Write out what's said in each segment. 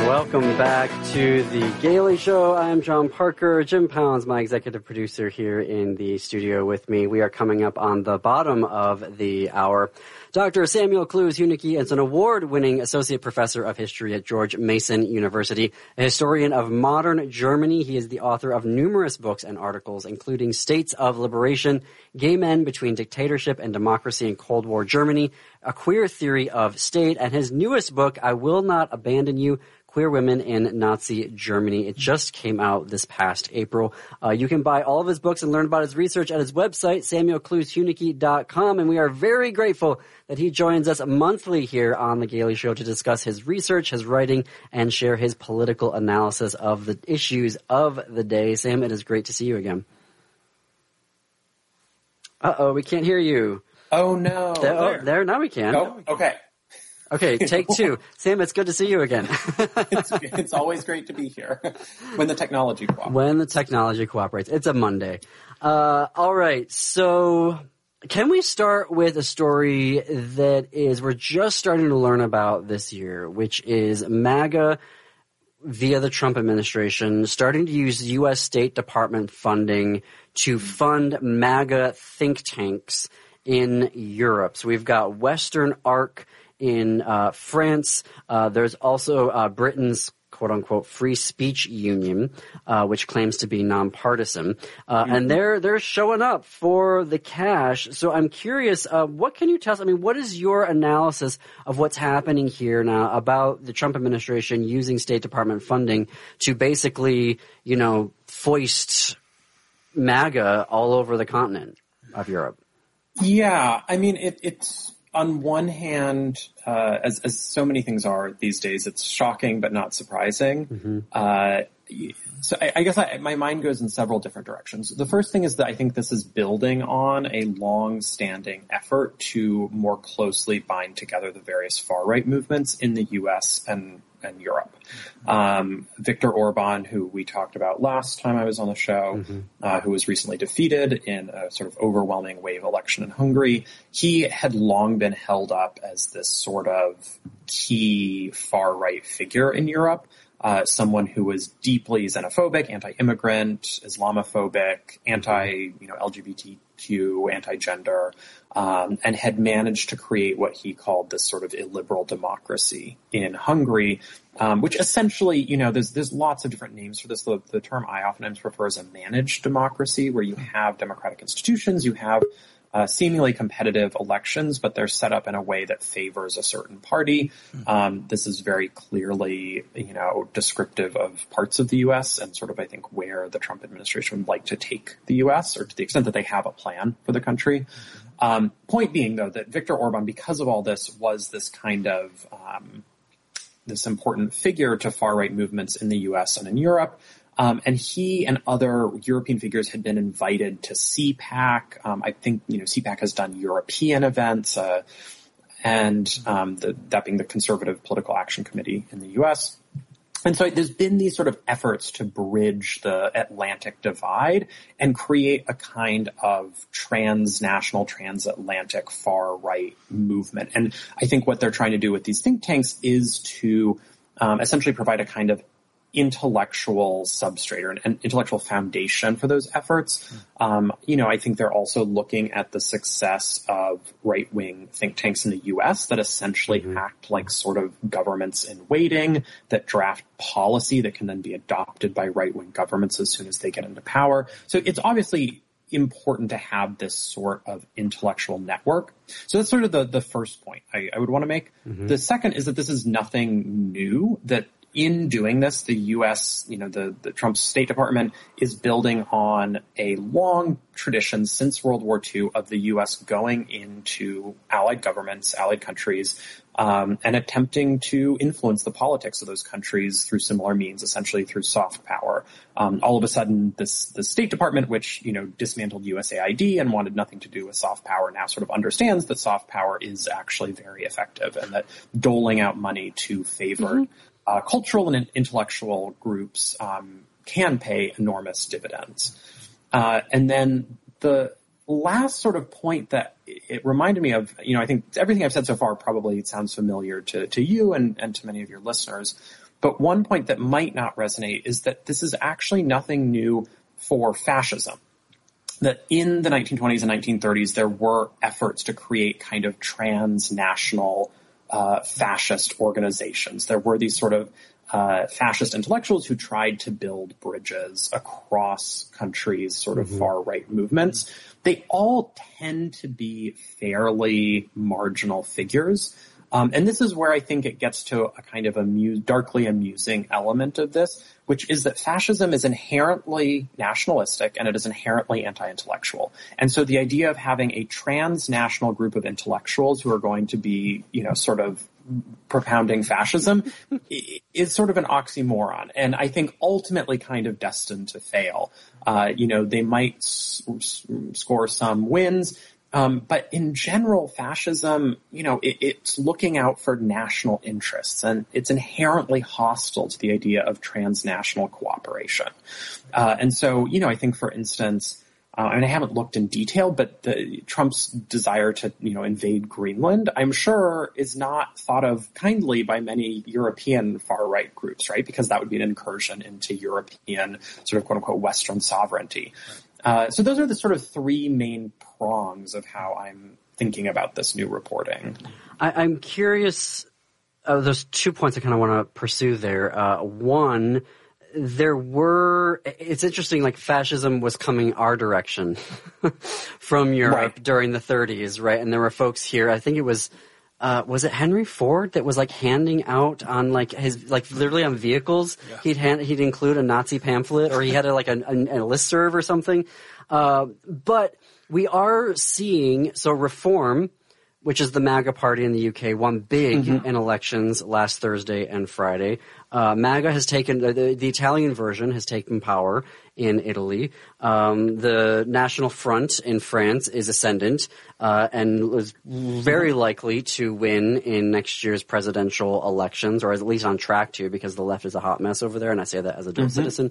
Welcome back to The Gaily Show. I'm John Parker. Jim Pounds, my executive producer here in the studio with me. We are coming up on the bottom of the hour. Dr. Samuel Kluse-Hünicke is an award-winning associate professor of history at George Mason University, a historian of modern Germany. He is the author of numerous books and articles, including States of Liberation, Gay Men Between Dictatorship and Democracy in Cold War Germany, A Queer Theory of State, and his newest book, I Will Not Abandon You, Queer Women in Nazi Germany. It just came out this past April. You can buy all of his books and learn about his research at his website, samuelkluse-hünicke.com, and we are very grateful that he joins us monthly here on The Gaily Show to discuss his research, his writing, and share his political analysis of the issues of the day. Sam, it is great to see you again. Uh-oh, we can't hear you. Oh, no. There, now we can. Oh, okay. Okay, take two. Sam, it's good to see you again. It's always great to be here when the technology cooperates. When the technology cooperates. It's a Monday. All right, so can we start with a story that we're just starting to learn about this year, which is MAGA via the Trump administration starting to use U.S. State Department funding to fund MAGA think tanks in Europe. So we've got Western Arc in France. There's also Britain's quote-unquote free speech union, which claims to be nonpartisan. And they're showing up for the cash. So I'm curious, what can you tell us? I mean, what is your analysis of what's happening here now about the Trump administration using State Department funding to basically, foist MAGA all over the continent of Europe? Yeah, I mean, it's on one hand, as so many things are these days, it's shocking but not surprising. Mm-hmm. So I guess my mind goes in several different directions. The first thing is that I think this is building on a long-standing effort to more closely bind together the various far-right movements in the U.S. and Europe. Viktor Orban, who we talked about last time I was on the show, who was recently defeated in a sort of overwhelming wave election in Hungary, he had long been held up as this sort of key far-right figure in Europe. Someone who was deeply xenophobic, anti-immigrant, Islamophobic, anti-LGBTQ, anti-gender, and had managed to create what he called this sort of illiberal democracy in Hungary, which essentially, there's lots of different names for this. The term I oftentimes prefer is a managed democracy, where you have democratic institutions, you have seemingly competitive elections, but they're set up in a way that favors a certain party. This is very clearly, descriptive of parts of the U.S. and sort of, I think, where the Trump administration would like to take the U.S., or to the extent that they have a plan for the country. Point being, though, that Viktor Orban, because of all this, was this kind of this important figure to far-right movements in the U.S. and in Europe. And he and other European figures had been invited to CPAC. I think, CPAC has done European events, and that being the Conservative Political Action Committee in the U.S. And so there's been these sort of efforts to bridge the Atlantic divide and create a kind of transnational, transatlantic far-right movement. And I think what they're trying to do with these think tanks is to essentially provide a kind of intellectual substrate or an intellectual foundation for those efforts. I think they're also looking at the success of right-wing think tanks in the U.S. that essentially act like sort of governments in waiting, that draft policy that can then be adopted by right-wing governments as soon as they get into power. So it's obviously important to have this sort of intellectual network. So that's sort of the first point I would want to make. The second is that this is nothing new, that in doing this, the U.S., the Trump State Department is building on a long tradition since World War II of the U.S. going into allied governments, allied countries, and attempting to influence the politics of those countries through similar means, essentially through soft power. All of a sudden, the State Department, which, dismantled USAID and wanted nothing to do with soft power, now sort of understands that soft power is actually very effective and that doling out money to favored cultural and intellectual groups can pay enormous dividends. And then the last sort of point that it reminded me of, I think everything I've said so far probably sounds familiar to you and to many of your listeners. But one point that might not resonate is that this is actually nothing new for fascism. That in the 1920s and 1930s, there were efforts to create kind of transnational fascist organizations. There were these sort of fascist intellectuals who tried to build bridges across countries, sort of far-right movements. They all tend to be fairly marginal figures. And this is where I think it gets to a kind of darkly amusing element of this, which is that fascism is inherently nationalistic and it is inherently anti-intellectual. And so the idea of having a transnational group of intellectuals who are going to be, sort of propounding fascism is sort of an oxymoron. And I think ultimately kind of destined to fail. They might score some wins. But in general, fascism, it's looking out for national interests, and it's inherently hostile to the idea of transnational cooperation. And so, I think, for instance, I haven't looked in detail, but Trump's desire to, invade Greenland, I'm sure, is not thought of kindly by many European far-right groups, right? Because that would be an incursion into European sort of quote-unquote Western sovereignty. So those are the sort of three main prongs of how I'm thinking about this new reporting. I'm curious. There's 2 points I kind of want to pursue there. One, it's interesting, like fascism was coming our direction from Europe during the 30s, right? And there were folks here, I think it was it Henry Ford that was like handing out on like his, like literally on vehicles, he'd include a Nazi pamphlet, or he had a listserv or something. But we are seeing, so Reform, which is the MAGA party in the UK, won big in elections last Thursday and Friday. MAGA has taken, the Italian version has taken power in Italy. The National Front in France is ascendant, and was very likely to win in next year's presidential elections, or at least on track to, because the left is a hot mess over there, and I say that as a dual citizen.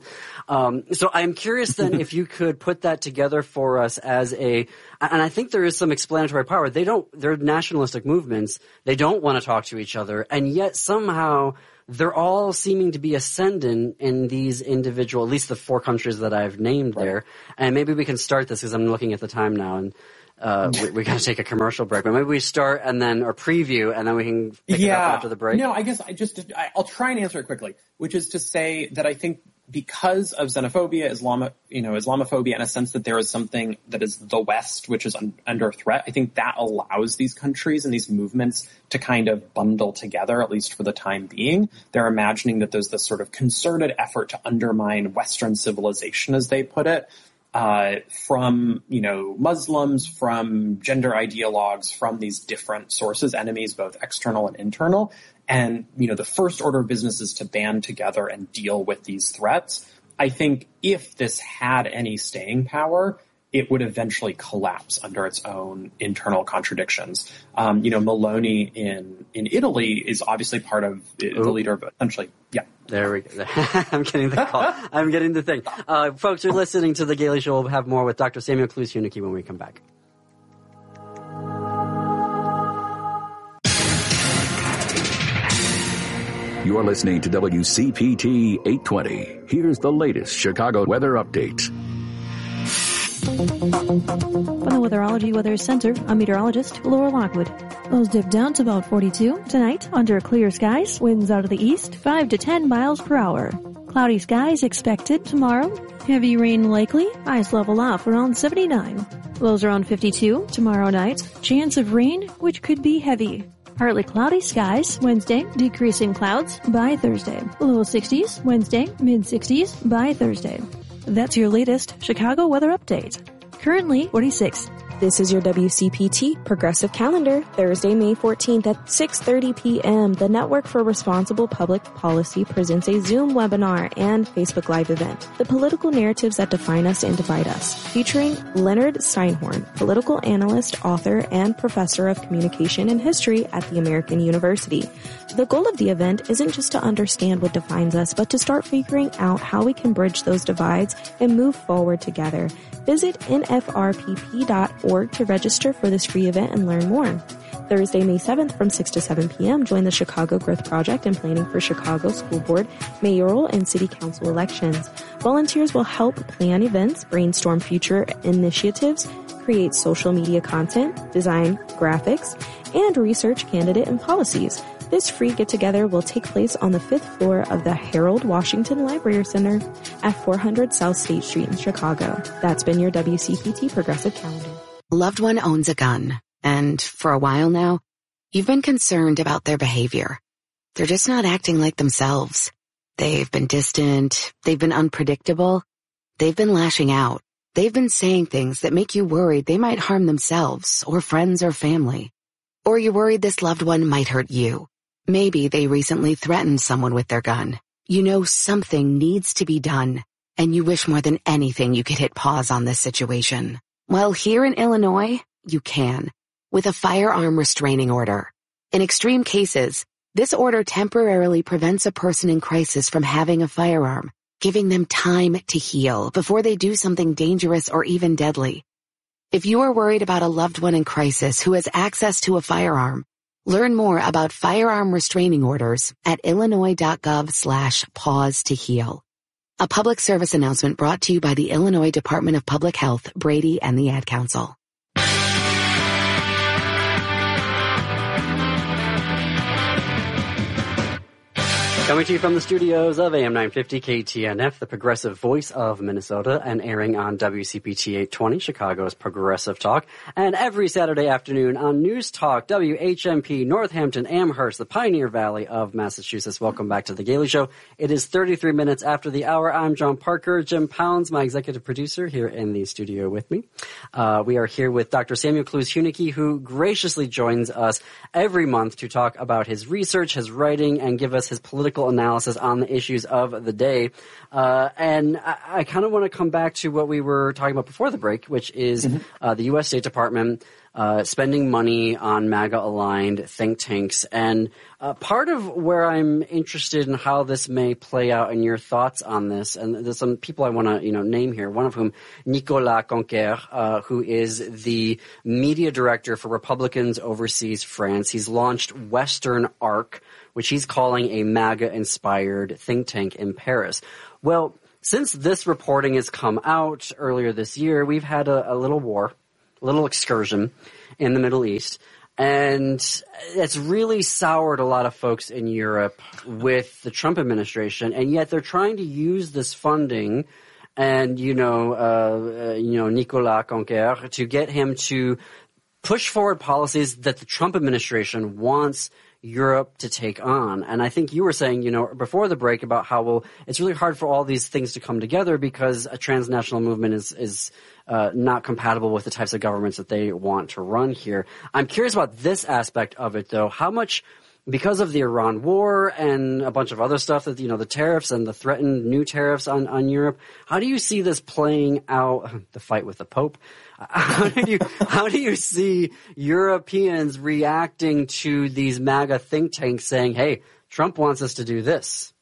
So I'm curious then if you could put that together for us as and I think there is some explanatory power. They're nationalistic movements. They don't want to talk to each other, and yet somehow they're all seeming to be ascendant in these individual, at least the 4 countries that I've named there. And maybe we can start this, because I'm looking at the time now, and we got to take a commercial break. But maybe we start or preview, and then we can pick it up after the break. No, I guess I'll try and answer it quickly, which is to say that I think because of xenophobia, Islamophobia, and a sense that there is something that is the West, which is under threat, I think that allows these countries and these movements to kind of bundle together, at least for the time being. They're imagining that there's this sort of concerted effort to undermine Western civilization, as they put it, from, Muslims, from gender ideologues, from these different sources, enemies, both external and internal. And, the first order of business is to band together and deal with these threats. I think if this had any staying power, it would eventually collapse under its own internal contradictions. Meloni in Italy is obviously part of the leader of essentially, There we go. I'm getting the call. I'm getting the thing. Folks, you're listening to The Gailey Show. We'll have more with Dr. Samuel Clues-Huneke when we come back. You're listening to WCPT 820. Here's the latest Chicago weather update. From the Weatherology Weather Center, I'm meteorologist Laura Lockwood. Lows dip down to about 42 tonight under clear skies. Winds out of the east 5 to 10 miles per hour. Cloudy skies expected tomorrow. Heavy rain likely. Highs level off around 79. Lows around 52 tomorrow night. Chance of rain, which could be heavy. Partly cloudy skies Wednesday, decreasing clouds by Thursday. Low 60s Wednesday, mid 60s by Thursday. That's your latest Chicago weather update. Currently 46. This is your WCPT Progressive Calendar, Thursday, May 14th at 6:30 p.m. The Network for Responsible Public Policy presents a Zoom webinar and Facebook Live event, The Political Narratives That Define Us and Divide Us, featuring Leonard Steinhorn, political analyst, author, and professor of communication and history at the American University. The goal of the event isn't just to understand what defines us, but to start figuring out how we can bridge those divides and move forward together. Visit nfrpp.org to register for this free event and learn more. Thursday, May 7th from 6 to 7 p.m., join the Chicago Growth Project in planning for Chicago School Board, mayoral, and city council elections. Volunteers will help plan events, brainstorm future initiatives, create social media content, design graphics, and research candidate and policies. This free get-together will take place on the 5th floor of the Harold Washington Library Center at 400 South State Street in Chicago. That's been your WCPT Progressive Calendar. Loved one owns a gun, and for a while now, you've been concerned about their behavior. They're just not acting like themselves. They've been distant, they've been unpredictable, they've been lashing out. They've been saying things that make you worried they might harm themselves or friends or family. Or you're worried this loved one might hurt you. Maybe they recently threatened someone with their gun. You know something needs to be done, and you wish more than anything you could hit pause on this situation. Well, here in Illinois, you can, with a firearm restraining order. In extreme cases, this order temporarily prevents a person in crisis from having a firearm, giving them time to heal before they do something dangerous or even deadly. If you are worried about a loved one in crisis who has access to a firearm, learn more about firearm restraining orders at illinois.gov/pause to heal. A public service announcement brought to you by the Illinois Department of Public Health, Brady, and the Ad Council. Coming to you from the studios of AM 950 KTNF, the progressive voice of Minnesota, and airing on WCPT 820, Chicago's Progressive Talk, and every Saturday afternoon on News Talk, WHMP, Northampton, Amherst, the Pioneer Valley of Massachusetts. Welcome back to The Gailey Show. It is 33 minutes after the hour. I'm John Parker. Jim Pounds, my executive producer, here in the studio with me. We are here with Dr. Samuel Clues-Huneke, who graciously joins us every month to talk about his research, his writing, and give us his political analysis on the issues of the day. And I kind of want to come back to what we were talking about before the break, which is the U.S. State Department spending money on MAGA-aligned think tanks. And part of where I'm interested in how this may play out and your thoughts on this, and there's some people I want to name here, one of whom, Nicolas Conquer, who is the media director for Republicans Overseas France. He's launched Western Arc, which he's calling a MAGA-inspired think tank in Paris. Well, since this reporting has come out earlier this year, we've had a little war, a little excursion in the Middle East, and it's really soured a lot of folks in Europe with the Trump administration, and yet they're trying to use this funding and, Nicolas Conquer, to get him to push forward policies that the Trump administration wants Europe to take on. And I think you were saying, before the break about how, well, it's really hard for all these things to come together because a transnational movement is not compatible with the types of governments that they want to run here. I'm curious about this aspect of it, though. How much, because of the Iran war and a bunch of other stuff that, the tariffs and the threatened new tariffs on Europe, how do you see this playing out, the fight with the Pope? How do you see Europeans reacting to these MAGA think tanks saying, hey, Trump wants us to do this?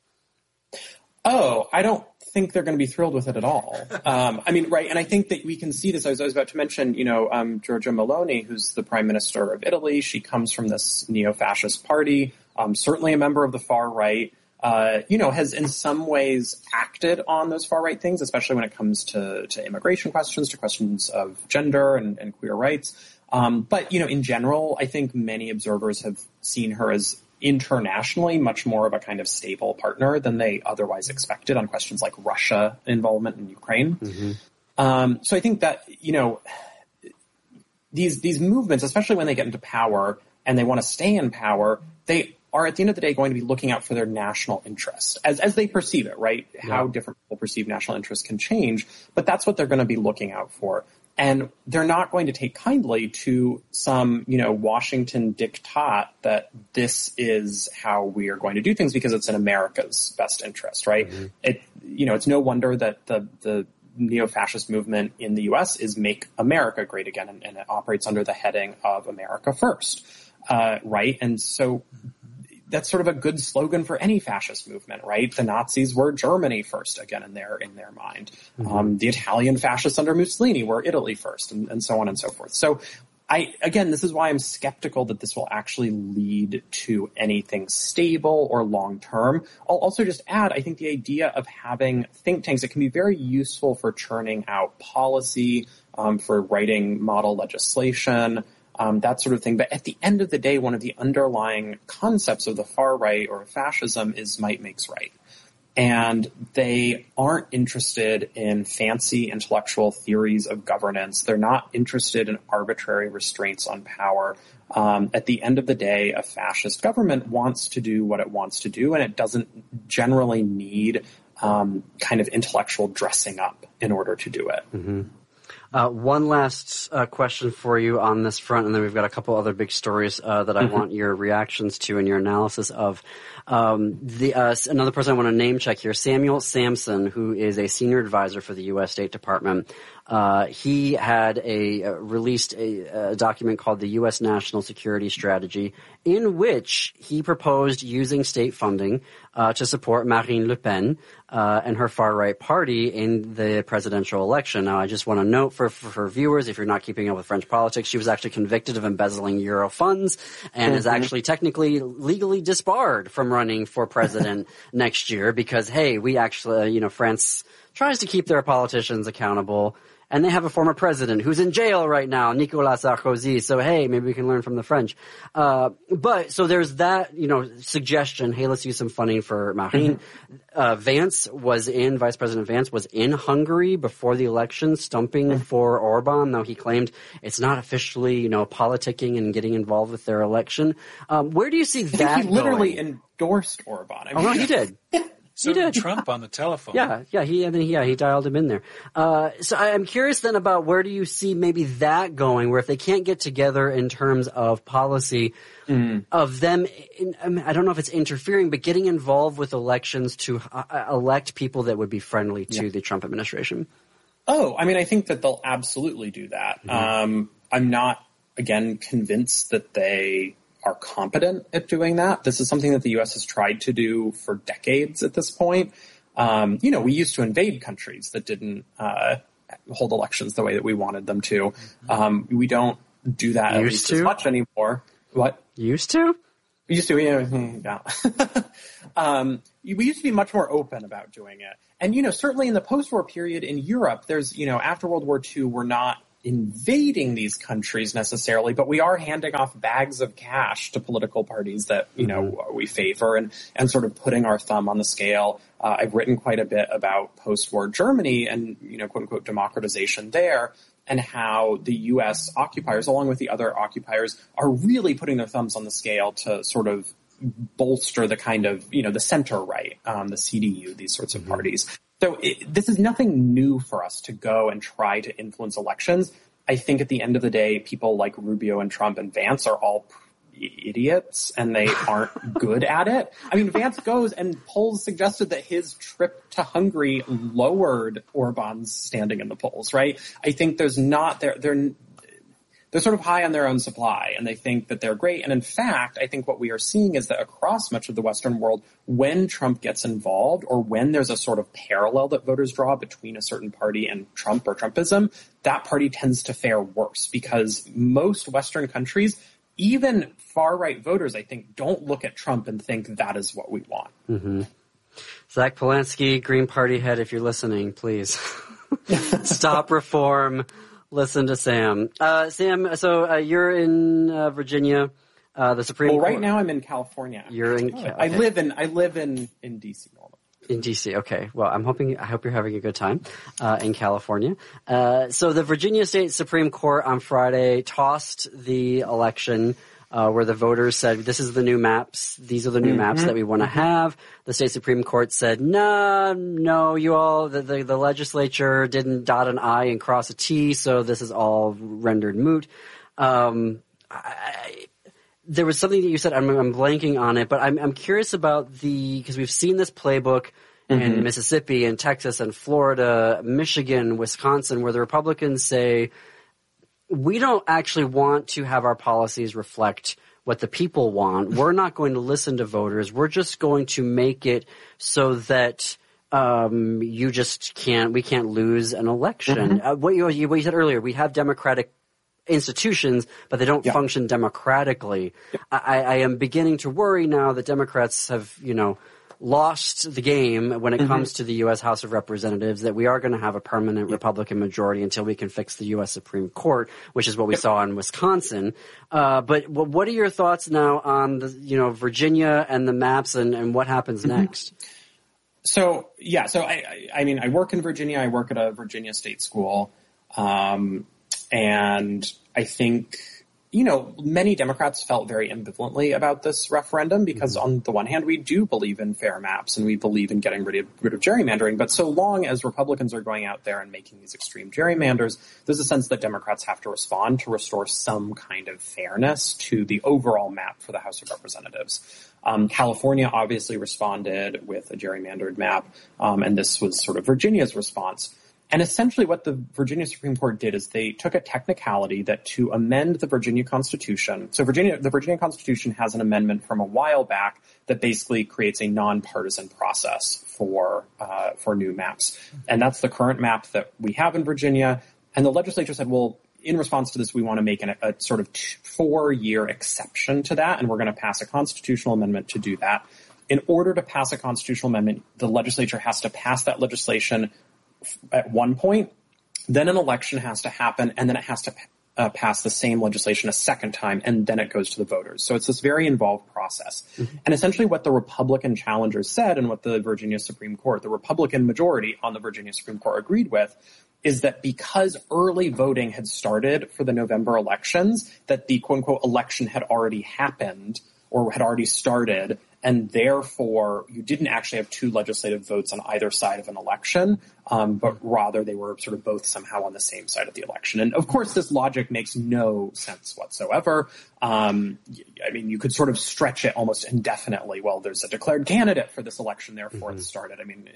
Oh, I don't think they're going to be thrilled with it at all. Right. And I think that we can see this. I was about to mention, Giorgia Meloni, who's the prime minister of Italy. She comes from this neo-fascist party, certainly a member of the far right. Has in some ways acted on those far-right things, especially when it comes to immigration questions, to questions of gender and queer rights. But in general, I think many observers have seen her as internationally much more of a kind of stable partner than they otherwise expected on questions like Russia involvement in Ukraine. Mm-hmm. So I think that, these movements, especially when they get into power and they want to stay in power, they are at the end of the day going to be looking out for their national interest as they perceive it, right? Yeah. How different people perceive national interest can change, but that's what they're going to be looking out for. And they're not going to take kindly to some, Washington diktat that this is how we are going to do things because it's in America's best interest, right? Mm-hmm. It's no wonder that the neo-fascist movement in the U.S. is Make America Great Again, and it operates under the heading of America First, right? And so that's sort of a good slogan for any fascist movement, right? The Nazis were Germany first, again, in their mind. Mm-hmm. The Italian fascists under Mussolini were Italy first, and so on and so forth. So Again, this is why I'm skeptical that this will actually lead to anything stable or long-term. I'll also just add, I think the idea of having think tanks, it can be very useful for churning out policy, for writing model legislation, that sort of thing. But at the end of the day, one of the underlying concepts of the far right or fascism is might makes right. And they aren't interested in fancy intellectual theories of governance. They're not interested in arbitrary restraints on power. At the end of the day, a fascist government wants to do what it wants to do, and it doesn't generally need kind of intellectual dressing up in order to do it. Mm-hmm. One last question for you on this front, and then we've got a couple other big stories that I want your reactions to and your analysis of. Another person I want to name check here, Samuel Sampson, who is a senior advisor for the U.S. State Department. He had released a document called the U.S. National Security Strategy, in which he proposed using state funding to support Marine Le Pen and her far-right party in the presidential election. Now, I just want to note for viewers, if you're not keeping up with French politics, she was actually convicted of embezzling Euro funds and is actually technically legally disbarred from running for president next year because, hey, we actually, France tries to keep their politicians accountable. And they have a former president who's in jail right now, Nicolas Sarkozy. So, hey, maybe we can learn from the French. But so there's that, suggestion. Hey, let's use some funding for Marine. Vice President Vance was in Hungary before the election, stumping for Orban, though he claimed it's not officially, politicking and getting involved with their election. Where do you see that he literally going? Endorsed Orban. I mean, no, he did. So did Trump on the telephone. Yeah, he dialed him in there. So I'm curious then about where do you see maybe that going, where if they can't get together in terms of policy of them, I don't know if it's interfering, but getting involved with elections to elect people that would be friendly to the Trump administration. Oh, I mean, I think that they'll absolutely do that. I'm not, again, convinced that they are competent at doing that. This is something that the U.S. has tried to do for decades at this point. We used to invade countries that didn't hold elections the way that we wanted them to. We don't do that at least as much anymore. What? Used to? We used to, yeah. We used to be much more open about doing it. And, certainly in the post-war period in Europe, there's, after World War II, we're not invading these countries necessarily, but we are handing off bags of cash to political parties that, we favor and sort of putting our thumb on the scale. I've written quite a bit about post-war Germany and, quote unquote, democratization there and how the U.S. occupiers, along with the other occupiers, are really putting their thumbs on the scale to sort of bolster the kind of, the center right, the CDU, these sorts of parties. So this is nothing new for us to go and try to influence elections. I think at the end of the day, people like Rubio and Trump and Vance are all idiots and they aren't good at it. I mean, Vance goes and polls suggested that his trip to Hungary lowered Orban's standing in the polls, right? I think they're sort of high on their own supply and they think that they're great. And in fact, I think what we are seeing is that across much of the Western world, when Trump gets involved or when there's a sort of parallel that voters draw between a certain party and Trump or Trumpism, that party tends to fare worse because most Western countries, even far-right voters, I think, don't look at Trump and think that is what we want. Mm-hmm. Zach Polanski, Green Party head, if you're listening, please stop reform. Listen to Sam. Sam, so you're in Virginia. The Supreme Court. Right now I'm in California. You're in. Okay. I live in DC normally. In DC, okay. Well, I hope you're having a good time in California. So the Virginia State Supreme Court on Friday tossed the election where the voters said, this is the new maps. These are the new maps that we want to have. The state Supreme Court said, no, you all, the legislature didn't dot an I and cross a T, so this is all rendered moot. There was something that you said, I'm blanking on it, but I'm curious about because we've seen this playbook in Mississippi and Texas and Florida, Michigan, Wisconsin, where the Republicans say, we don't actually want to have our policies reflect what the people want. We're not going to listen to voters. We're just going to make it so that we can't lose an election. What you said earlier, we have democratic institutions, but they don't function democratically. I am beginning to worry now that Democrats have, lost the game when it comes to the U.S. House of Representatives, that we are going to have a permanent Republican majority until we can fix the U.S. Supreme Court, which is what we saw in Wisconsin. But what are your thoughts now on the, Virginia and the maps and what happens next? So I mean, I work in Virginia. I work at a Virginia state school. And I think, many Democrats felt very ambivalently about this referendum because on the one hand, we do believe in fair maps and we believe in getting rid of gerrymandering. But so long as Republicans are going out there and making these extreme gerrymanders, there's a sense that Democrats have to respond to restore some kind of fairness to the overall map for the House of Representatives. California obviously responded with a gerrymandered map, and this was sort of Virginia's response. And essentially what the Virginia Supreme Court did is they took a technicality that to amend the Virginia Constitution. So the Virginia Constitution has an amendment from a while back that basically creates a nonpartisan process for new maps. And that's the current map that we have in Virginia. And the legislature said, well, in response to this, we want to make a sort of 4-year exception to that. And we're going to pass a constitutional amendment to do that. In order to pass a constitutional amendment, the legislature has to pass that legislation at one point, then an election has to happen, and then it has to pass the same legislation a second time, and then it goes to the voters. So it's this very involved process. And essentially what the Republican challengers said and what the Virginia Supreme Court, the Republican majority on the Virginia Supreme Court agreed with, is that because early voting had started for the November elections, that the quote-unquote election had already happened or had already started, and therefore you didn't actually have two legislative votes on either side of an election, but rather they were sort of both somehow on the same side of the election. And of course, this logic makes no sense whatsoever. I mean, you could sort of stretch it almost indefinitely. Well, there's a declared candidate for this election, therefore it started. I mean,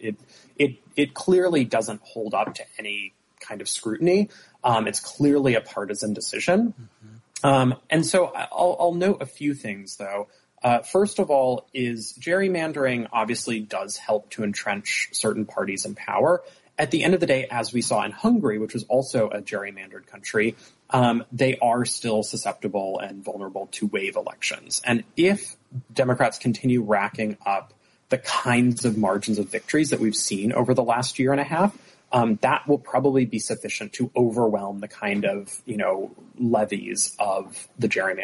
it clearly doesn't hold up to any kind of scrutiny. It's clearly a partisan decision. And so I'll note a few things, though. First of all, is gerrymandering obviously does help to entrench certain parties in power. At the end of the day, as we saw in Hungary, which was also a gerrymandered country, they are still susceptible and vulnerable to wave elections. And if Democrats continue racking up the kinds of margins of victories that we've seen over the last year and a half, that will probably be sufficient to overwhelm the kind of, levies of the gerrymandering